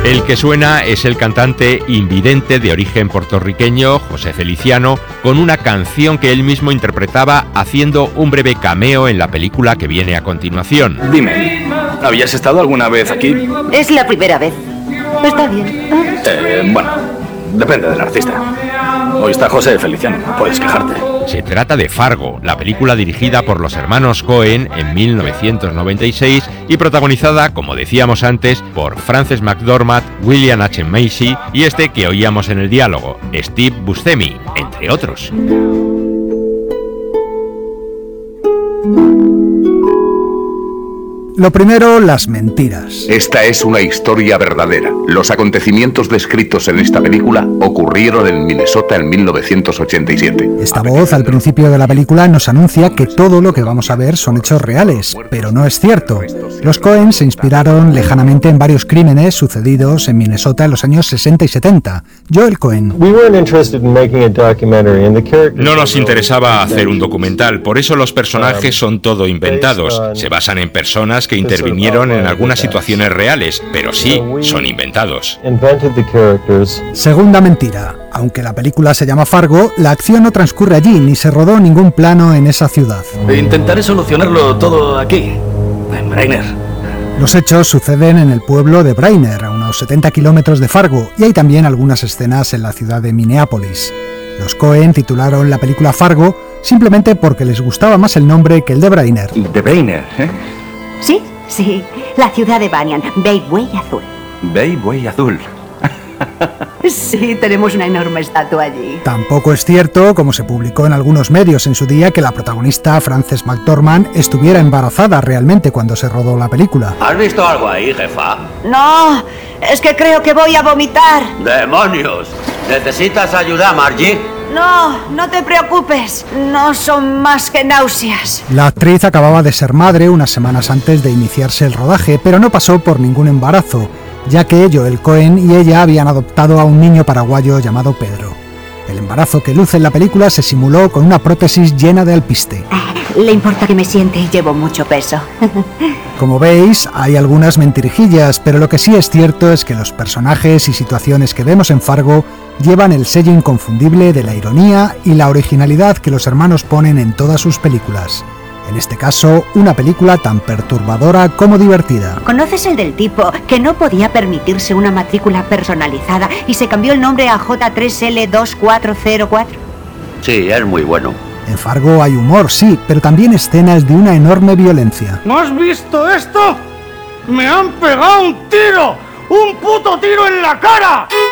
El que suena es el cantante invidente de origen puertorriqueño, José Feliciano, con una canción que él mismo interpretaba haciendo un breve cameo en la película que viene a continuación. Dime, ¿habías estado alguna vez aquí? Es la primera vez. Está bien. Bueno, depende del artista. Hoy está José Feliciano, puedes quejarte. Se trata de Fargo, la película dirigida por los hermanos Coen en 1996 y protagonizada, como decíamos antes, por Frances McDormand, William H. Macy y este que oíamos en el diálogo, Steve Buscemi, entre otros. Lo primero, las mentiras. Esta es una historia verdadera. Los acontecimientos descritos en esta película ocurrieron en Minnesota en 1987. Esta voz al principio de la película nos anuncia que todo lo que vamos a ver son hechos reales, pero no es cierto. Los Coen se inspiraron lejanamente en varios crímenes sucedidos en Minnesota en los años 60 y 70. Joel Coen. No nos interesaba hacer un documental, por eso los personajes son todo inventados. Se basan en personas que intervinieron en algunas situaciones reales, pero sí, son inventados. Segunda mentira. Aunque la película se llama Fargo, la acción no transcurre allí ni se rodó ningún plano en esa ciudad. Intentaré solucionarlo todo aquí, en Brainerd. Los hechos suceden en el pueblo de Brainerd, a unos 70 kilómetros de Fargo, y hay también algunas escenas en la ciudad de Minneapolis. Los Coen titularon la película Fargo simplemente porque les gustaba más el nombre que el de Brainerd. ¿De Brainerd, eh? Sí, la ciudad de Banyan, Bay Buey Azul. Bay Buey Azul. Sí, tenemos una enorme estatua allí. Tampoco es cierto, como se publicó en algunos medios en su día, que la protagonista, Frances McDormand, estuviera embarazada realmente cuando se rodó la película. ¿Has visto algo ahí, jefa? No, es que creo que voy a vomitar. ¡Demonios! ¿Necesitas ayuda, Margie? No te preocupes, no son más que náuseas. La actriz acababa de ser madre unas semanas antes de iniciarse el rodaje, pero no pasó por ningún embarazo, ya que Joel Coen y ella habían adoptado a un niño paraguayo llamado Pedro. El embarazo que luce en la película se simuló con una prótesis llena de alpiste. Le importa que me siente y llevo mucho peso. Como veis, hay algunas mentirijillas, pero lo que sí es cierto es que los personajes y situaciones que vemos en Fargo llevan el sello inconfundible de la ironía y la originalidad que los hermanos ponen en todas sus películas. En este caso, una película tan perturbadora como divertida. ¿Conoces el del tipo que no podía permitirse una matrícula personalizada y se cambió el nombre a J3L2404? Sí, es muy bueno. En Fargo hay humor, sí, pero también escenas de una enorme violencia. ¿No has visto esto? ¡Me han pegado un tiro! ¡Un puto tiro en la cara!